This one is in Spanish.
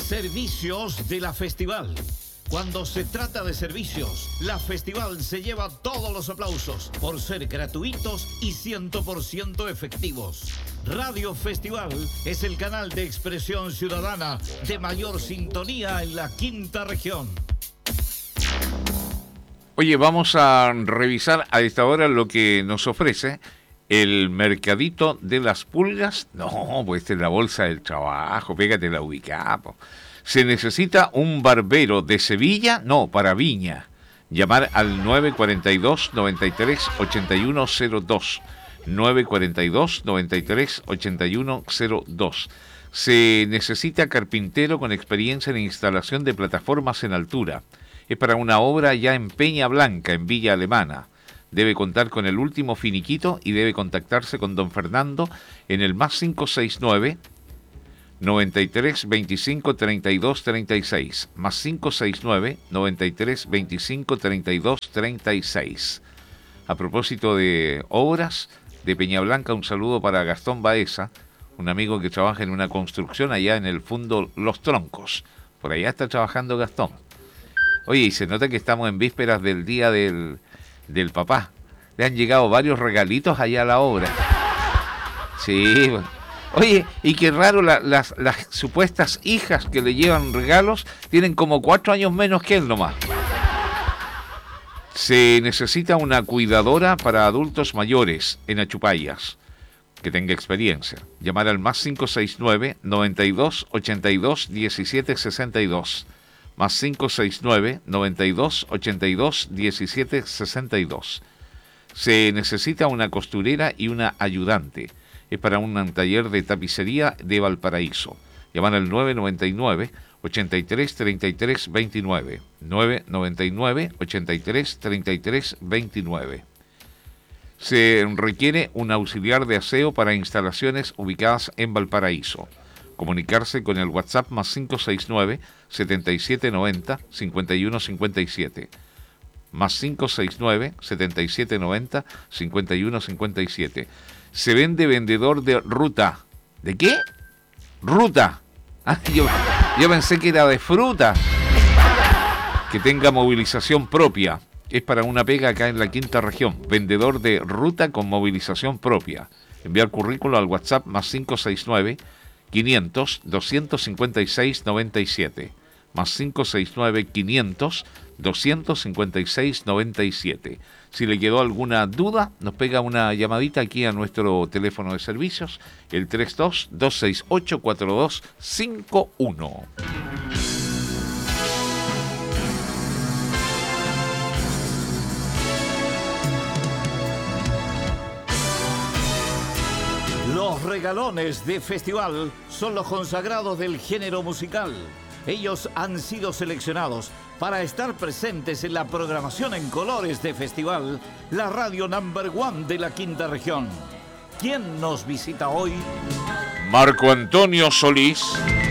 Servicios de la Festival. Cuando se trata de servicios, la Festival se lleva todos los aplausos por ser gratuitos y 100% efectivos. Radio Festival es el canal de expresión ciudadana de mayor sintonía en la quinta región. Oye, vamos a revisar a esta hora lo que nos ofrece el mercadito de las pulgas. No, pues esta es la bolsa del trabajo, pégate la ubicada, po. Se necesita un barbero de Sevilla, no, para Viña. Llamar al 942-93-8102. 942-93-8102. Se necesita carpintero con experiencia en instalación de plataformas en altura. Es para una obra ya en Peña Blanca, en Villa Alemana. Debe contar con el último finiquito y debe contactarse con don Fernando en el más 569 93 25 32 36, más 569 93 25 32 36. A propósito de obras de Peñablanca, un saludo para Gastón Baeza, un amigo que trabaja en una construcción allá en el Fundo Los Troncos. Por allá está trabajando Gastón. Oye, y se nota que estamos en vísperas del día del papá. Le han llegado varios regalitos allá a la obra. Sí, bueno. Oye, y qué raro, las supuestas hijas que le llevan regalos tienen como 4 años menos que él nomás. Se necesita una cuidadora para adultos mayores en Achupayas, que tenga experiencia. Llamar al más 569 92 82 17 62. Más 569 92 82 17 62. Se necesita una costurera y una ayudante. Es para un taller de tapicería de Valparaíso. Llaman al 999 83 33 29. 999 83 33 29. Se requiere un auxiliar de aseo para instalaciones ubicadas en Valparaíso. Comunicarse con el WhatsApp más 569 7790 5157. Más 569 7790 5157. Se vende vendedor de ruta. ¿De qué? Ruta. Ah, yo pensé que era de fruta. Que tenga movilización propia. Es para una pega acá en la quinta región. Vendedor de ruta con movilización propia. Enviar currículo al WhatsApp más 569 500 256 97. Más 569 500 256 97. Si le quedó alguna duda, nos pega una llamadita aquí a nuestro teléfono de servicios, el 32-268-4251. Los regalones de festival son los consagrados del género musical. Ellos han sido seleccionados para estar presentes en la programación en colores de festival, la radio number 1 de la quinta región. ¿Quién nos visita hoy? Marco Antonio Solís.